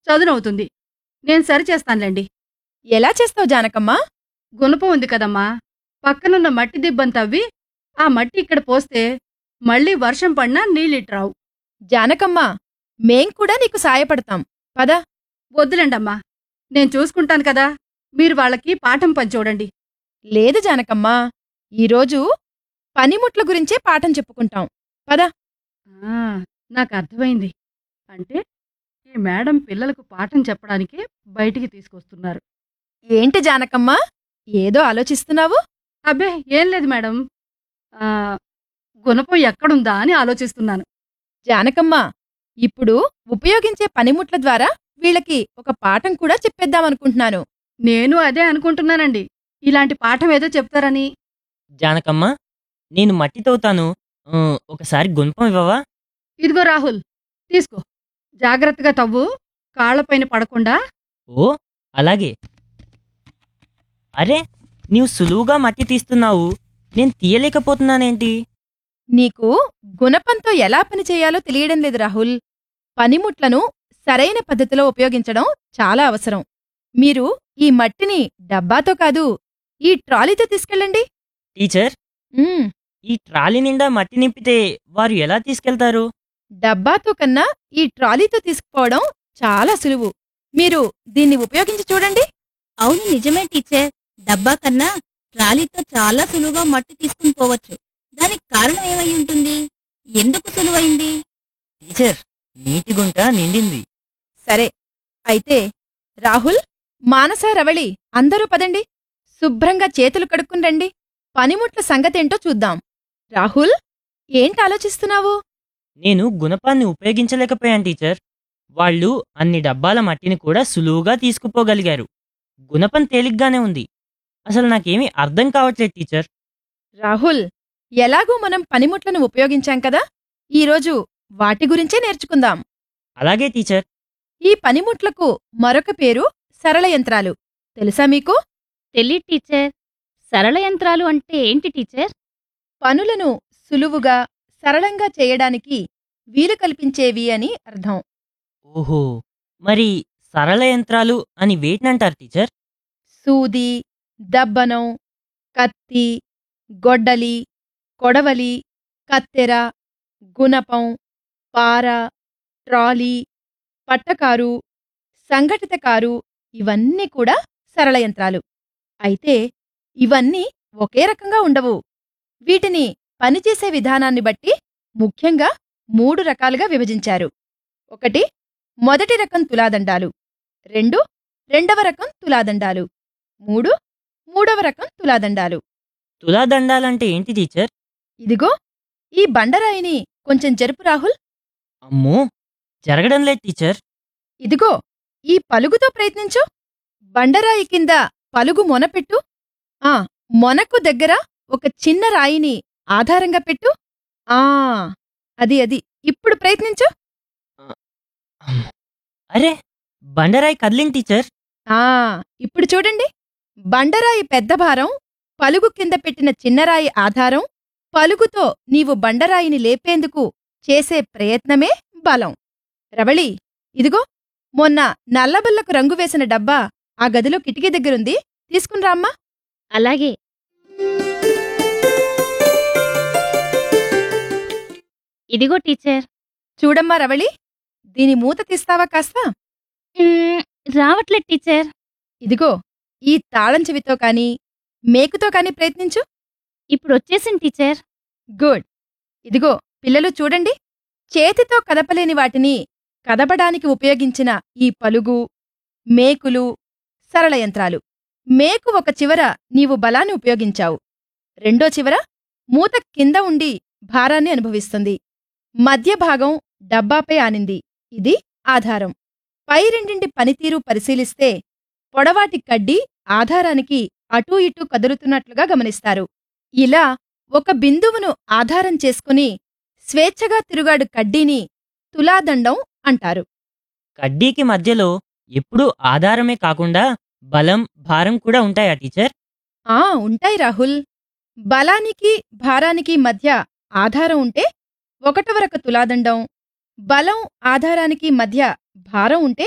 చదునవుతుంది. నేను సరిచేస్తానులెండి. ఎలా చేస్తావు జానకమ్మా? గుణపం ఉంది కదమ్మా, పక్కనున్న మట్టి దిబ్బను తవ్వి ఆ మట్టి ఇక్కడ పోస్తే మళ్ళీ వర్షం పడినా నీళ్ళిట్రావు. జానకమ్మా, మేం కూడా నీకు సాయపడతాం. పద. వద్దులేండమ్మా, నేను చూసుకుంటాను కదా. మీరు వాళ్ళకి పాఠం పంచూడండి. లేదు జానకమ్మా, ఈరోజు పనిముట్ల గురించే పాఠం చెప్పుకుంటాం. పద. ఆ, నాకర్థమైంది. అంటే ఈ మేడం పిల్లలకు పాఠం చెప్పడానికే బయటికి తీసుకొస్తున్నారు. ఏంటి జానకమ్మా, ఏదో ఆలోచిస్తున్నావు? అబ్బే ఏం లేదు మేడం. ఆ, గుణపం ఎక్కడుందా అని ఆలోచిస్తున్నాను. జానకమ్మా, ఇప్పుడు ఉపయోగించే పనిముట్ల ద్వారా వీళ్ళకి ఒక పాఠం కూడా చెప్పేద్దామనుకుంటున్నాను. నేను అదే అనుకుంటున్నానండి. ఇలాంటి పాఠం ఏదో చెప్తారని. జానకమ్మ, నేను మట్టి తవ్వుతాను. ఒకసారి గుణపం ఇవ్వవా? ఇదిగో రాహుల్, తీసుకో. జాగ్రత్తగా తవ్వు, కాళ్లపైన పడకుండా. ఓ, అలాగే. అరే, నీవు సులువుగా మట్టి తీస్తున్నావు, నేను తీయలేకపోతున్నానేంటి? నీకు గుణపంతో ఎలా పనిచేయాలో తెలియడం లేదు రాహుల్. పనిముట్లను సరైన పద్ధతిలో ఉపయోగించడం చాలా అవసరం. మీరు ఈ మట్టిని డబ్బాతో కాదు, ఈ ట్రాలీతో తీసుకెళ్ళండి. టీచర్, ఉమ్, ఈ ట్రాలీ నిండా మట్టి నింపితే వారు ఎలా తీసుకెళ్తారు? డబ్బాతో కన్నా ఈ ట్రాలీతో తీసుకుపోవడం చాలా సులువు. మీరు దీన్ని ఉపయోగించి చూడండి. అవును, నిజమే టీచర్. డబ్బా కన్నా ట్రాలీతో చాలా సులువుగా మట్టి తీసుకుని పోవచ్చు. దానికి కారణం ఏమై ఉంటుంది? ఎందుకు సులువైంది? టీచర్, నీటి గుంట నిండింది. సరే, అయితే రాహుల్, మానస, రవళి అందరూ పదండి. శుభ్రంగా చేతులు కడుక్కుని రండి. పనిముట్ల సంగతేంటో చూద్దాం. రాహుల్, ఏంటి ఆలోచిస్తున్నావు? నేను గుణపాన్ని ఉపయోగించలేకపోయాను టీచర్. వాళ్ళు అన్ని డబ్బాల మట్టిని కూడా సులువుగా తీసుకుపోగలిగారు. గుణపం తేలిగ్గానే ఉంది. అసలు నాకేమీ అర్థం కావట్లేదు టీచర్. రాహుల్, ఎలాగూ మనం పనిముట్లను ఉపయోగించాం కదా, ఈరోజు వాటి గురించే నేర్చుకుందాం. అలాగే టీచర్. ఈ పనిముట్లకు మరొక పేరు సరళ యంత్రాలు. తెలుసా మీకు? తెలీదు టీచర్. సరళ యంత్రాలు అంటే ఏంటి టీచర్? పనులను సులువుగా, సరళంగా చేయడానికి వీలు కల్పించేవి అని అర్థం. ఓహో, మరి సరళ యంత్రాలు అని వేటినంటారు టీచర్? సూది, దబ్బనం, కత్తి, గొడ్డలి, కొడవలి, కత్తెర, గుణపం, పార, ట్రాలీ, పట్టకారు, సంఘటిత కారు ఇవన్నీ కూడా సరళ యంత్రాలు. అయితే ఇవన్నీ ఒకే రకంగా ఉండవు. వీటిని పనిచేసే విధానాన్ని బట్టి ముఖ్యంగా 3 రకాలుగా విభజించారు. 1 మొదటి రకం తులాదండాలు, 2 రెండవ రకం తులాదండాలు, 3 మూడవ రకం తులాదండాలు. తులాదండాలంటే ఏంటి టీచర్? ఇదిగో ఈ బండరాయిని కొంచెం జరుపు రాహుల్. అమ్మో, జరగడం లేదు టీచర్. ఇదిగో ఈ పలుగుతో ప్రయత్నించు. బండరాయి కింద పలుగు మొనపెట్టు. ఆ మొనకు దగ్గర ఒక చిన్న రాయిని ఆధారంగా పెట్టు. ఆ అది అది ఇప్పుడు ప్రయత్నించు. అరే, బండరాయి కదిలింది టీచర్. ఆ ఇప్పుడు చూడండి. బండరాయి పెద్ద భారం, పలుగు కింద పెట్టిన చిన్నరాయి ఆధారం. పలుగుతో నీవు బండరాయిని లేపేందుకు చేసే ప్రయత్నమే బలం. రవళి, ఇదిగో మొన్న నల్లబల్లకు రంగు వేసిన డబ్బా ఆ గదిలో కిటికీ దగ్గరుంది, తీసుకునిరామ్మా. అలాగే. ఇదిగో టీచర్. చూడమ్మా రవళి, దీని మూత తీస్తావా కాస్త? రావట్లేదు టీచర్. ఇదిగో ఈ తాళం చెవితో కాని మేకుతో కాని ప్రయత్నించు. ఇప్పుడొచ్చేసింది టీచర్. గుడ్. ఇదిగో పిల్లలు చూడండి, చేతితో కదపలేని వాటిని కదపడానికి ఉపయోగించిన ఈ పలుగు, మేకులు సరళ యంత్రాలు. మేకు ఒక చివర నీవు బలాన్ని ఉపయోగించావు, రెండో చివర మూత కింద ఉండి భారాన్ని అనుభవిస్తుంది. మధ్య భాగం డబ్బాపై ఆనింది, ఇది ఆధారం. పై రెండింటి పనితీరు పరిశీలిస్తే పొడవాటి కడ్డీ ఆధారానికి అటూ ఇటూ కదులుతున్నట్లుగా గమనిస్తారు. ఇలా ఒక బిందువును ఆధారం చేసుకుని స్వేచ్ఛగా తిరుగాడు కడ్డీని తులాదండం అంటారు. కడ్డీకి మధ్యలో ఎప్పుడూ ఆధారమే కాకుండా బలం, భారం కూడా ఉంటాయా టీచర్? ఉంటాయి రాహుల్. బలానికి భారానికి మధ్య ఆధారం ఉంటే 1వ రక తులాదండం, బలం ఆధారానికి మధ్య భారం ఉంటే